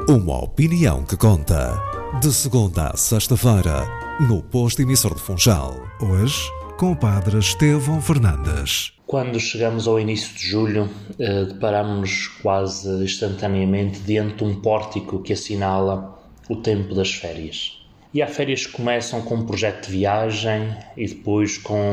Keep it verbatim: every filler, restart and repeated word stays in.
Uma opinião que conta. De segunda a sexta-feira, no Posto Emissor de Funchal. Hoje, com o padre Estevão Fernandes. Quando chegamos ao início de julho, eh, deparamos-nos quase instantaneamente diante de um pórtico que assinala o tempo das férias. E há férias que começam com um projeto de viagem e depois com